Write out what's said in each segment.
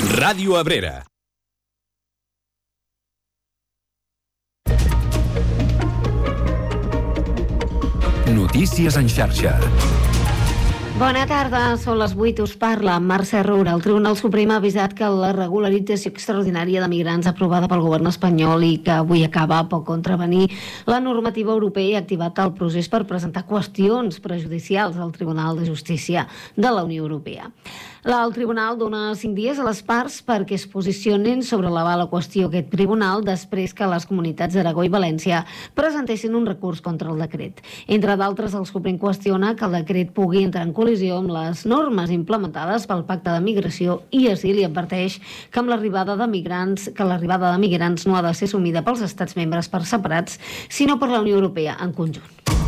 Ràdio Abrera. Notícies en xarxa. Bona tarda, són les 8, us parla Mercè Roura. El Tribunal Suprem ha avisat que la regularització extraordinària de migrants aprovada pel govern espanyol i que avui acaba pot contravenir la normativa europea i ha activat el procés per presentar qüestions prejudicials al Tribunal de Justícia de la Unió Europea. El Tribunal dona 5 dies a les parts perquè es posicionin sobre la qüestió aquest tribunal després que les comunitats d'Aragó i València presentessin un recurs contra el decret. Entre d'altres, el Suprem qüestiona que el decret pugui entrar en col·lisió amb les normes implementades pel Pacte de Migració i Asil i adverteix que l'arribada de migrants no ha de ser assumida pels estats membres per separats, sinó per la Unió Europea en conjunt.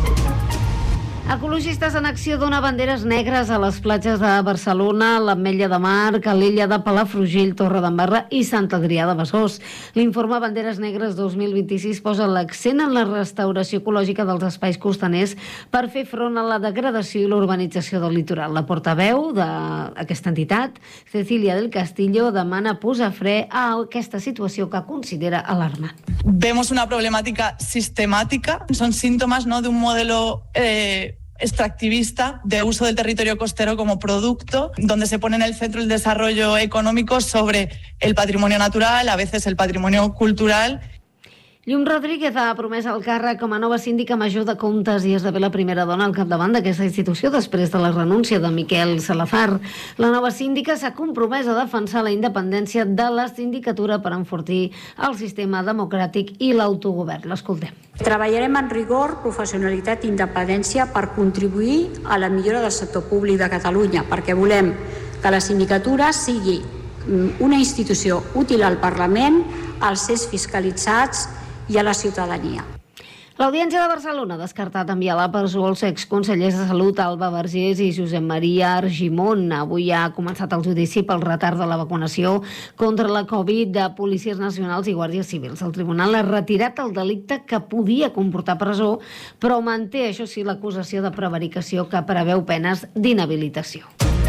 Ecologistes en Acció dona banderes negres a les platges de Barcelona, l'Ametlla de Mar, Calella de Palafrugell, Torredembarra i Sant Adrià de Besòs. L'Informe Banderes Negres 2026 posa l'accent en la restauració ecològica dels espais costaners per fer front a la degradació i l'urbanització del litoral. La portaveu d'aquesta entitat, Cecilia del Castillo, demana posar fre a aquesta situació que considera alarmant. Vemos una problemática sistemática, son síntomas, ¿no?, de un modelo extractivista de uso del territorio costero como producto, donde se pone en el centro el desarrollo económico sobre el patrimonio natural, a veces el patrimonio cultural. Llum Rodríguez ha promès el càrrec com a nova síndica major de comptes i esdevé la primera dona al capdavant d'aquesta institució després de la renúncia de Miquel Salazar. La nova síndica s'ha compromès a defensar la independència de la sindicatura per enfortir el sistema democràtic i l'autogovern. L'escoltem. Treballarem amb rigor, professionalitat i independència per contribuir a la millora del sector públic de Catalunya, perquè volem que la sindicatura sigui una institució útil al Parlament, als seus fiscalitzats i a la ciutadania. L'Audiència de Barcelona ha descartat enviar a la presó els exconsellers de Salut Alba Vergés i Josep Maria Argimon. Avui ha començat el judici pel retard de la vacunació contra la Covid de policies nacionals i guàrdies civils. El tribunal ha retirat el delicte que podia comportar presó, però manté, això sí, l'acusació de prevaricació que preveu penes d'inhabilitació.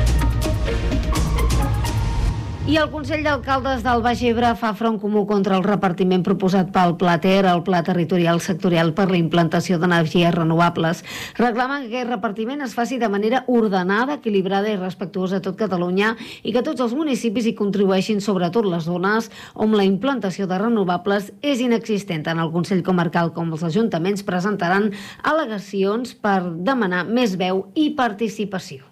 I el Consell d'Alcaldes del Baix Ebre fa front comú contra el repartiment proposat pel Pla Ter, el Pla Territorial Sectorial per la implantació d'energies renovables. Reclamen que aquest repartiment es faci de manera ordenada, equilibrada i respectuosa a tot Catalunya i que tots els municipis hi contribueixin, sobretot les zones on la implantació de renovables és inexistent. Tant el Consell Comarcal com els ajuntaments presentaran al·legacions per demanar més veu i participació.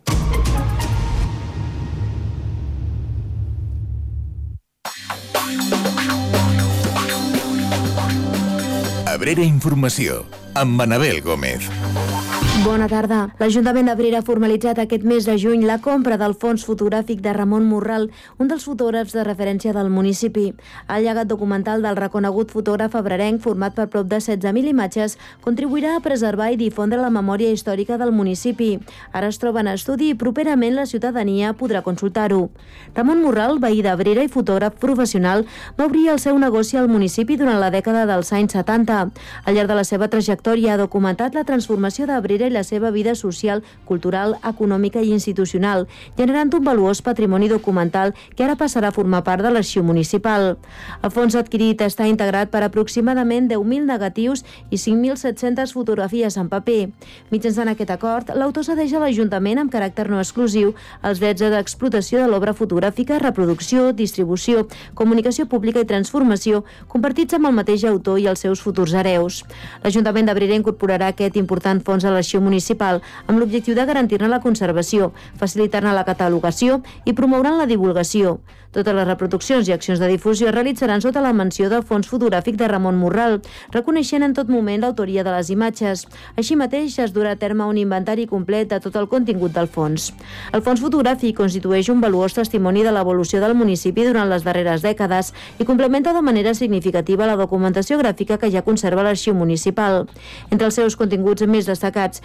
Abrera Informació, amb Manabel Gómez. Bona tarda. L'Ajuntament d'Abrera ha formalitzat aquest mes de juny la compra del fons fotogràfic de Ramon Morral, un dels fotògrafs de referència del municipi. El llegat documental del reconegut fotògraf abrerenc, format per prop de 16.000 imatges, contribuirà a preservar i difondre la memòria històrica del municipi. Ara es troba en estudi i properament la ciutadania podrà consultar-ho. Ramon Morral, veí d'Abrera i fotògraf professional, va obrir el seu negoci al municipi durant la dècada dels anys 70. Al llarg de la seva trajectòria ha documentat la transformació d'Abrera i la seva vida social, cultural, econòmica i institucional, generant un valuós patrimoni documental que ara passarà a formar part de l'arxiu municipal. El fons adquirit està integrat per aproximadament 10.000 negatius i 5.700 fotografies en paper. Mitjançant aquest acord, l'autor cedeix a l'Ajuntament amb caràcter no exclusiu els drets d'explotació de l'obra fotogràfica, reproducció, distribució, comunicació pública i transformació, compartits amb el mateix autor i els seus futurs hereus. L'Ajuntament d'Abrera incorporarà aquest important fons a l'arxiu municipal amb l'objectiu de garantir-ne la conservació, facilitar-ne la catalogació i promoure la divulgació. Totes les reproduccions i accions de difusió es realitzaran sota la menció del fons fotogràfic de Ramon Morral, reconeixent en tot moment l'autoria de les imatges. Així mateix es durà a terme un inventari complet de tot el contingut del fons. El fons fotogràfic constitueix un valuós testimoni de l'evolució del municipi durant les darreres dècades i complementa de manera significativa la documentació gràfica que ja conserva l'arxiu municipal. Entre els seus continguts més destacats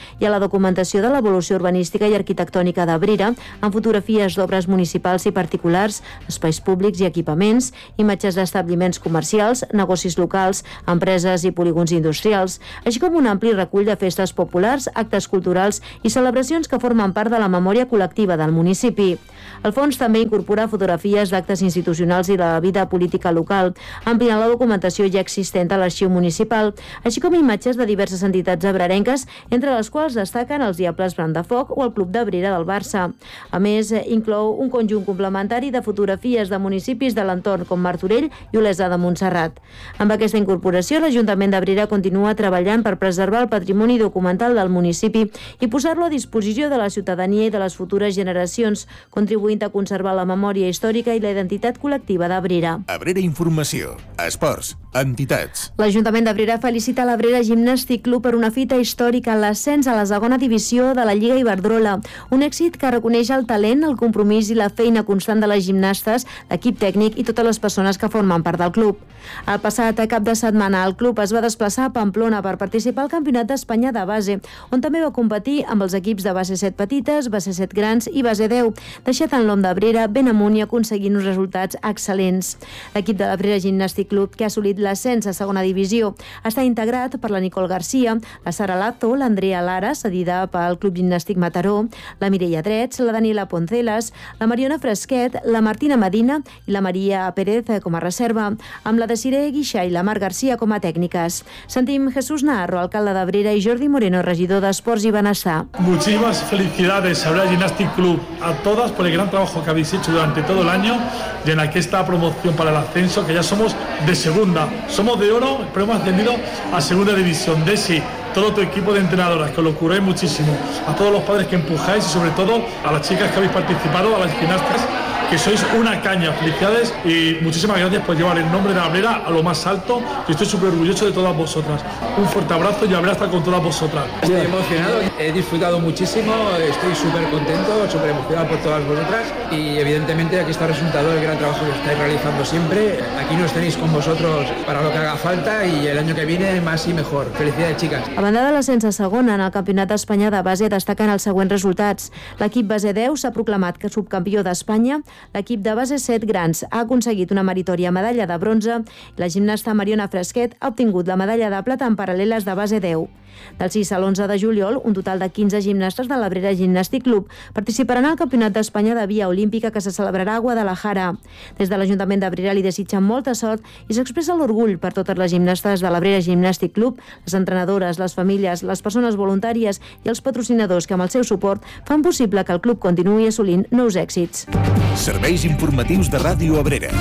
i a la documentació de l'evolució urbanística i arquitectònica d'Abrera, amb fotografies d'obres municipals i particulars, espais públics i equipaments, imatges d'establiments comercials, negocis locals, empreses i polígons industrials, així com un ampli recull de festes populars, actes culturals i celebracions que formen part de la memòria col·lectiva del municipi. El fons també incorpora fotografies d'actes institucionals i de la vida política local, ampliant la documentació ja existent a l'arxiu municipal, així com imatges de diverses entitats abrerenques, entre les quals destaquen els Diables Brandafoc o el Club d'Abrera del Barça. A més, inclou un conjunt complementari de fotografies de municipis de l'entorn com Martorell i Olesa de Montserrat. Amb aquesta incorporació, l'Ajuntament d'Abrera continua treballant per preservar el patrimoni documental del municipi i posar-lo a disposició de la ciutadania i de les futures generacions, contribuint a conservar la memòria històrica i la identitat col·lectiva d'Abrera. Abrera Informació, esports, entitats. L'Ajuntament d'Abrera felicita l'Abrera Gimnàstic Club per una fita històrica, l'ascens a la segona divisió de la Lliga Iberdrola. Un èxit que reconeix el talent, el compromís i la feina constant de les gimnastes, l'equip tècnic i totes les persones que formen part del club. El passat cap de setmana el club es va desplaçar a Pamplona per participar al Campionat d'Espanya de base, on també va competir amb els equips de base 7 petites, base 7 grans i base 10, deixat en l'Om d'Abrera ben amunt i aconseguint uns resultats excel·lents. L'equip de l'Abrera Gimnàstic Club, que ha assolit l'ascens a segona divisió, està integrat per la Nicole Garcia, la Sara Lazo, l'Andrea Lara, cedida pel Club Gimnàstic Mataró, la Mireia Drets, la Daniela Poncelas, la Mariona Fresquet, la Martina Medina i la Maria Pérez com a reserva, amb la Desiree Guixà i la Mar Garcia com a tècniques. Sentim Jesús Naharro, alcalde d'Abrera, i Jordi Moreno, regidor d'Esports i Benestar. Muchísimas felicidades, Abrera Gymnastic Club, a todas por el gran trabajo que habéis hecho durante todo el año y en esta promoción para el ascenso, que ya somos de segunda, somos de oro, pero hemos ascendido a segunda división. Desi, todo tu equipo de entrenadoras, que os lo curáis muchísimo, a todos los padres que empujáis y sobre todo a las chicas que habéis participado, a las gimnastas, que sois una caña. Felicidades y muchísimas gracias por llevar el nombre de Abrera a lo más alto, y estoy súper orgulloso de todas vosotras. Un fuerte abrazo y Abrera está con todas vosotras. Estoy emocionado, he disfrutado muchísimo, estoy súper contento, súper emocionado por todas vosotras y evidentemente aquí está el resultado del gran trabajo que estáis realizando siempre. Aquí nos tenéis con vosotros para lo que haga falta y el año que viene más y mejor. Felicidades, chicas. A banda de l'ascens a segona, en el Campionat d'Espanya de base destaquen els següents resultats. L'equip base 10 s'ha proclamat subcampió d'Espanya, l'equip de base 7 grans ha aconseguit una meritòria medalla de bronze i la gimnasta Mariona Fresquet ha obtingut la medalla de plata en paral·leles de base 10. Del 6 a l'11 de juliol, un total de 15 gimnastes de l'Abrera Gimnàstic Club participaran al Campionat d'Espanya de Via Olímpica que se celebrarà a Guadalajara. Des de l'Ajuntament d'Abrera li desitgen molta sort i s'expressa l'orgull per totes les gimnastes de l'Abrera Gimnàstic Club, les entrenadores, les famílies, les persones voluntàries i els patrocinadors que amb el seu suport fan possible que el club continuï assolint nous èxits. Serveis informatius de Ràdio Abrera.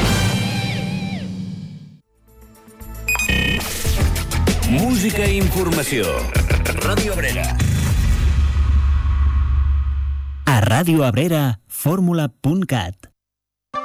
Música i informació. Ràdio Abrera. A Ràdio Abrera, fórmula.cat.